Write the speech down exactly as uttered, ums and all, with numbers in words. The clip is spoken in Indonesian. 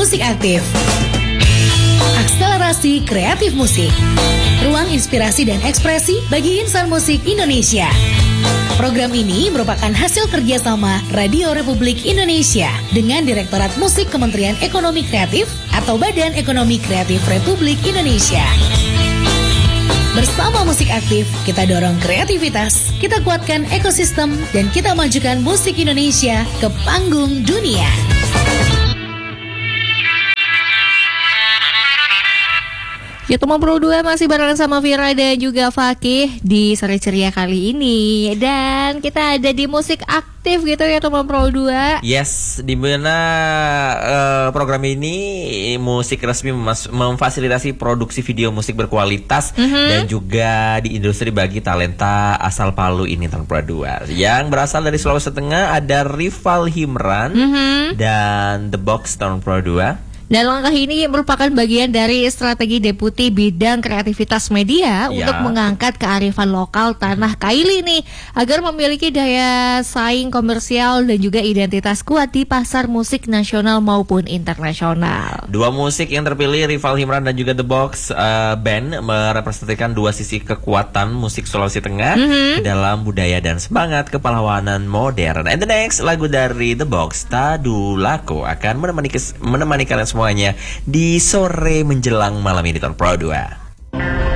Musik Aktif. Akselerasi kreatif musik. Ruang inspirasi dan ekspresi bagi insan musik Indonesia. Program ini merupakan hasil kerjasama Radio Republik Indonesia dengan Direktorat Musik Kementerian Ekonomi Kreatif atau Badan Ekonomi Kreatif Republik Indonesia. Bersama Musik Aktif, kita dorong kreativitas, kita kuatkan ekosistem, dan kita majukan musik Indonesia ke panggung dunia. Ya, teman Pro dua masih barengan sama Vira dan juga Fakih di sore ceria kali ini. Dan kita ada di Musik Aktif gitu ya teman Pro dua. Yes, di mana uh, program ini musik resmi memas- memfasilitasi produksi video musik berkualitas mm-hmm. dan juga di industri bagi talenta asal Palu ini teman Pro dua. Yang berasal dari Sulawesi Tengah ada Rival Himran mm-hmm. dan The Box teman Pro dua. Dan langkah ini merupakan bagian dari strategi Deputi Bidang Kreativitas Media ya. untuk mengangkat kearifan lokal tanah Kaili nih agar memiliki daya saing komersial dan juga identitas kuat di pasar musik nasional maupun internasional. Dua musik yang terpilih, Rival Himran dan juga The Box uh, Band, merepresentasikan dua sisi kekuatan musik Sulawesi Tengah mm-hmm. dalam budaya dan semangat kepahlawanan modern. And the next lagu dari The Box, Tadulako, akan menemani, kes- menemani kalian semua semuanya di sore menjelang malam ini tahun Pro dua.